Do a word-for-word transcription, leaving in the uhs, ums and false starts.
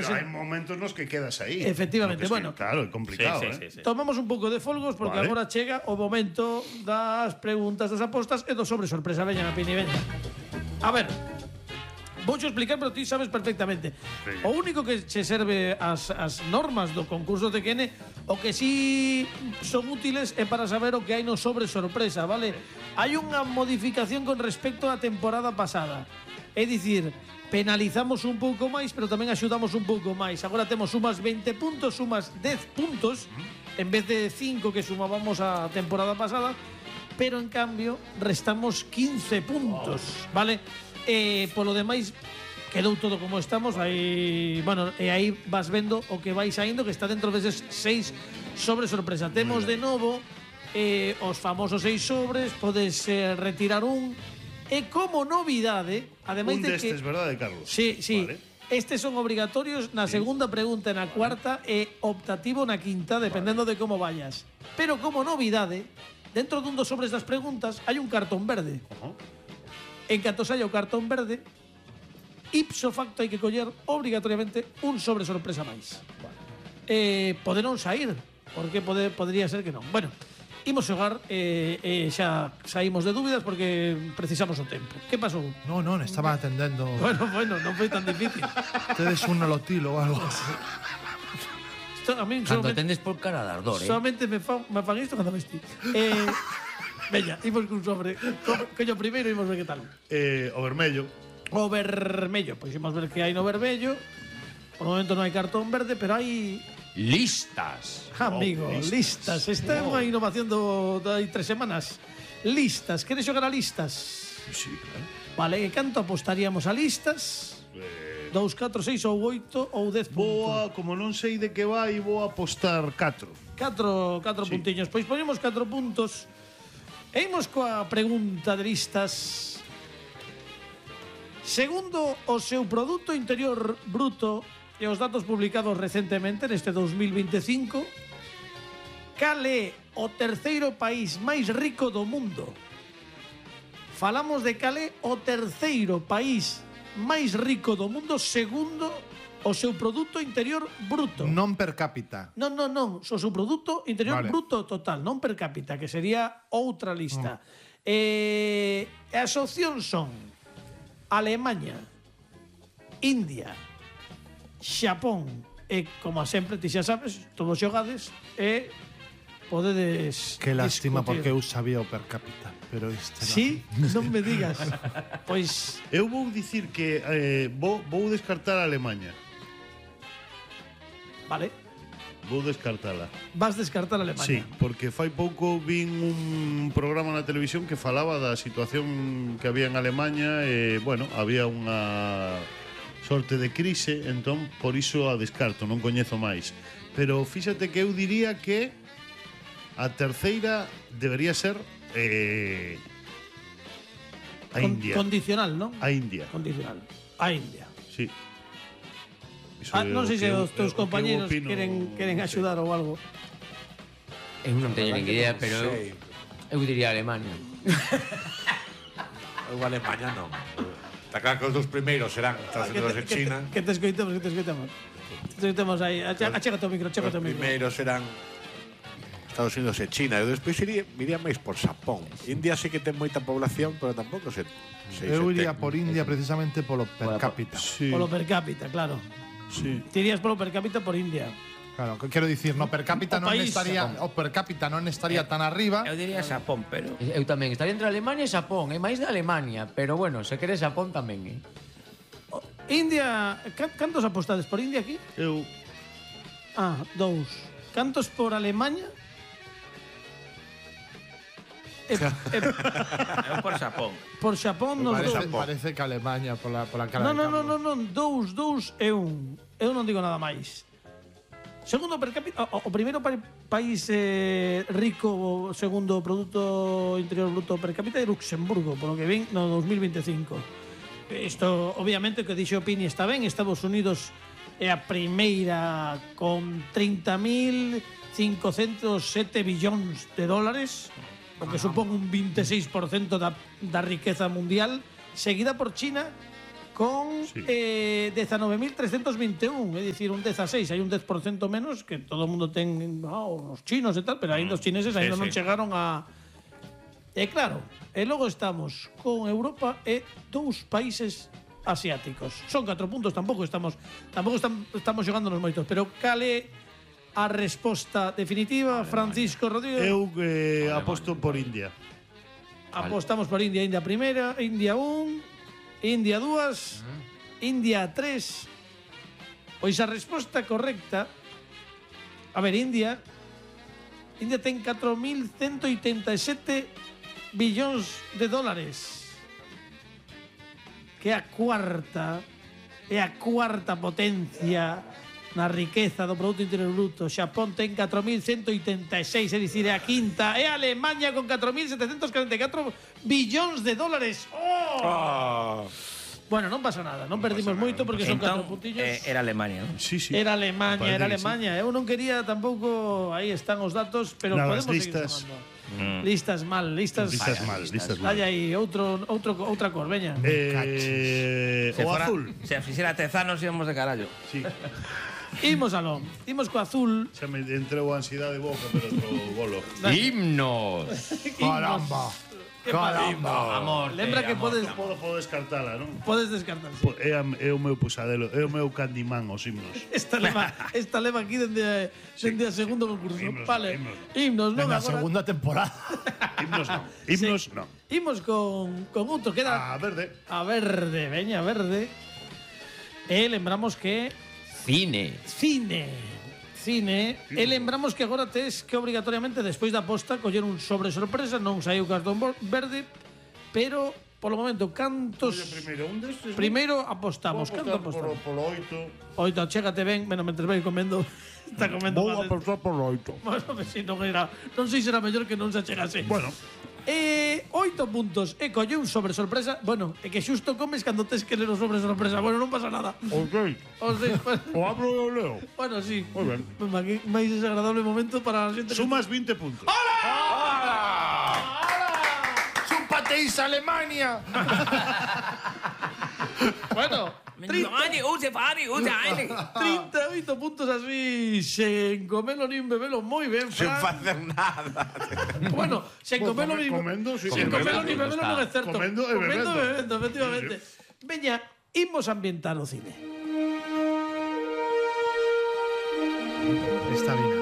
pero hai momentos nos que quedas aí. Efectivamente, no que bueno. Sí, claro, é complicado, sí, eh. sí, sí, sí. Tomamos un pouco de folgos porque Vale. agora chega o momento das preguntas, das apostas e do sobre sorpresa. Veña, na Pini, veña. A ver, voucho explicar, pero ti sabes perfectamente. Sí. O único que che serve as, as normas do concurso de Kene, o que sí son útiles é para saber o que hai no sobre sorpresa, vale? Hai unha modificación con respecto á temporada pasada. É dicir, penalizamos un pouco máis, pero tamén axudamos un pouco máis. Agora temos umas veinte puntos, umas dez puntos, en vez de cinco que sumábamos a temporada pasada, pero en cambio restamos quince puntos, vale? E polo demais quedou todo como estamos. Aí, bueno, e aí vas vendo o que vai saindo, que está dentro deses seis sobre sorpresa. Temos de novo eh, os famosos seis sobres, podes eh, retirar un. E como novidade, ademais Un de destes, que verdade, Carlos? Sí, sí. Vale. Estes son obrigatorios na segunda pregunta e na cuarta e optativo na quinta, dependendo de como vayas. Pero como novidade, dentro dun dos sobres das preguntas hai un cartón verde. Ojo. En canto saia o cartón verde, ipso facto hai que coller obrigatoriamente un sobre sorpresa máis. Eh, pode non sair, porque pode, podría ser que non. Bueno, imos xogar e eh, eh, xa saímos de dúbidas porque precisamos o tempo. Que pasou? No, non, estaba atendendo. Bueno, bueno, non foi tan difícil. Tedes un lotilo ou algo. Esto, a mí Cando solamente, tendes por cara de ardor, eh? solamente me fan, me fan isto cando vestí. Eh, veña, imos cun sobre. Co- Coño primeiro imos ver que tal. Eh, o vermello. O vermello, pois imos ver que hai no vermello. Por o momento non hai cartón verde, pero hai Listas. amigo, Oh, listas. listas. Esta é unha innovación do de hai tres semanas. Listas, queres xogar a listas? Sí, claro. Vale, e canto apostaríamos a listas? Eh, Dous, catro, seis ou oito ou dez puntos. Boa, como non sei de que vai, vou apostar catro. Catro, catro Sí. puntiños. Pois ponemos catro puntos. E imos coa pregunta de listas. Segundo o seu Produto Interior Bruto e os datos publicados recentemente neste dous mil veinticinco, cal é o terceiro país máis rico do mundo? Falamos de cal é o terceiro país máis rico do mundo segundo o seu Produto Interior Bruto. Non per cápita. Non, non, non, o seu produto interior Vale. bruto total, non per cápita, que sería outra lista. Eh, e as opcións son Alemania, India, Xapón e, como sempre, ti xa sabes, todos xogades e podedes Que lástima, discutir. porque eu sabía o per cápita. Pero isto non. Sí, non me digas. Pois, Eu vou dicir que eh, vou, vou descartar a Alemanha. vale, Vou descartala. vas descartar a Alemania. Sí, porque fai pouco vin un programa na televisión que falaba da situación que había en Alemanha e, bueno, había unha sorte de crise, entón, por iso a descarto, non coñezo máis. Pero fíxate que eu diría que a terceira debería ser eh, a Con- India. Condicional, non? A India, Condicional. A India. sí. Iso Ah, é non o sei se que eu- os teus o que eu compañeros opino, queren, queren sí. axudar ou algo. Eu non teño nin idea, pero eu, sei. eu diría Alemania. Eu Alemania non. Está claro que os dos primeiros serán Estados Unidos e que, China. que te escoitemos, que te escoitemos. Que te escoitemos aí. Ache- Achégate o micro, Os achégate o micro. primeiros serán Estados Unidos e China. Eu despois iría, iría máis por Xapón. India sí que ten moita población, pero tampouco se, se Eu se iría ten. por India precisamente polo per cápita. Sí, Polo per cápita, claro. sí. Tirías polo per cápita por India. Claro, que quero dicir, no per cápita O non país, estaría, Xapón. o per cápita non estaría tan arriba. Eu diría Xapón, pero Eu tamén estaría entre Alemania e Xapón, é máis de Alemania, pero bueno, se queres Xapón tamén, eh. O- India, ca- cantos apostades por India aquí? Eu Ah, dous. Cantos por Alemania? E, e, eu por Xapón. por Xapón nos Parece, dous. parece que Alemania pola, pola cara Non, de non, non, campo. non, non, dous, dous e un. Eu non digo nada máis. Segundo per cápita, o, o primeiro pa país eh, rico, o segundo Produto Interior Bruto per cápita é Luxemburgo, polo que ven no dous mil veinticinco. Isto, obviamente, o que dixo Pini está ben. Estados Unidos é a primeira con trinta mil cincocentos sete billóns de dólares, o que supón un veintiséis por ciento da, da riqueza mundial, seguida por China con Sí. eh, diecinueve mil trescientos veintiuno, é dicir, un dieciséis, hai un dez por ciento menos que todo o mundo ten, oh, os chinos e tal, pero aí os chineses Sí, ainda non sí. chegaron a... E claro, e logo estamos con Europa e dous países asiáticos. Son catro puntos, tampouco estamos tampouco estam, estamos xogándonos moitos, pero cale a resposta definitiva, Francisco Rodríguez? Eu eh, aposto por India. Apostamos por India, India primeira, India un, India dúas, India tres. Pois a resposta correcta, a ver, India India ten catro mil ciento oitenta e sete billóns de dólares, que é a cuarta é a cuarta potencia na riqueza do Produto Interior Bruto. Xapón ten catro mil ciento oitenta e seis, é dicir, é a quinta. E Alemania con catro mil setecientos corenta e catro billóns de dólares. Oh! Ah. Bueno, non pasa nada, non perdimos moito porque son catro Entón, puntillos. eh, era Alemania, non? Sí, sí. Era Alemania, Parece era que sí. Alemania. Eu non quería tampouco, aí están os datos, pero Nada, podemos as seguir listas. xogando. Mm. Listas mal, listas. Listas mal, listas mal. Hai aí outro, outro, outra cor, veña. Eh, Se o fora- azul. Se fixera Tezanos íamos de carallo. Sí. Imos aló, imos co azul. Se me entrou a ansiedade boca, pero outro bolo. Himnos. Caramba. Que pasa? Caramba. Amor. Lembra que podes Podo, podo descartala, non? podes descartar. Po- É, a- é o meu pusadelo, é o meu Candyman, os himnos. Esta leva, esta leva aquí dende dende a segundo concurso. Himnos, Vale. himnos. Himnos, non En la agora. segunda temporada. Himnos non. Himnos non. Imos con con outro queda A verde. a verde, veña, a verde. E lembramos que Cine. cine. Cine. E lembramos que agora tes que obrigatoriamente despois da aposta coller un sobre sorpresa, non saiu cartón bo- verde, pero polo momento cantos Oye, primeiro, un destes. primeiro apostamos, Vou canto apostar polo, apostamos? polo oito. Oito, chégate ben, bueno, mentre vai comendo, está comendo Vou mal. apostar polo oito. Bueno, que si non era, non sei se era mellor que non se achegase. Bueno, E oito puntos e colle un sobre sorpresa. Bueno, é que xusto comes cando tes que ler o sobre sorpresa. Bueno, non pasa nada. ok. O sea, O abro e o leo. bueno, sí. Moi ben. Ma- que máis desagradable momento para a xente. que- Sumas vinte puntos. ¡Chúpateis Alemania! Bueno, Ani, use fari, use aire. trinta e oito puntos así, sen comelo nin bebelo moi ben, Sin Fran. facer nada. Bueno, sen Bueno, comelo come- nin comendo, sí, sen comendo, comelo nin bebelo non é está. certo. Comendo e Comendo e bebendo. bebendo, efectivamente. Veña, imos ambientar o cine. Está bien.